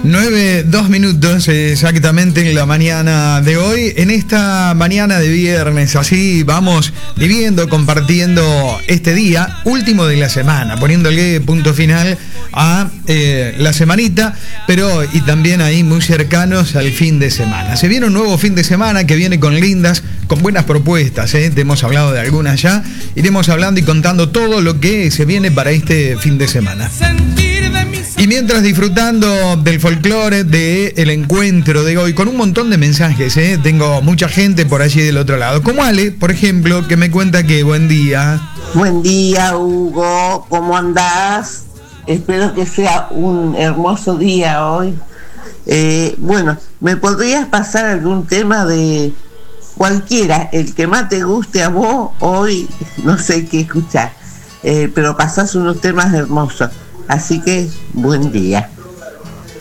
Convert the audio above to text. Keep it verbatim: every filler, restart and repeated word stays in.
nueve, dos minutos exactamente en la mañana de hoy, en esta mañana de viernes, así vamos viviendo, compartiendo este día último de la semana, poniéndole punto final a eh, la semanita, pero y también ahí muy cercanos al fin de semana. Se viene un nuevo fin de semana que viene con lindas, con buenas propuestas, ¿eh? Te hemos hablado de algunas ya, iremos hablando y contando todo lo que se viene para este fin de semana. Y mientras disfrutando del folclore, del encuentro de hoy, con un montón de mensajes, ¿eh? Tengo mucha gente por allí del otro lado. Como Ale, por ejemplo, que me cuenta que buen día. Buen día, Hugo. ¿Cómo andás? Espero que sea un hermoso día hoy. Eh, bueno, ¿me podrías pasar algún tema de cualquiera, el que más te guste a vos? Hoy no sé qué escuchar, eh, pero pasás unos temas hermosos. Así que, buen día.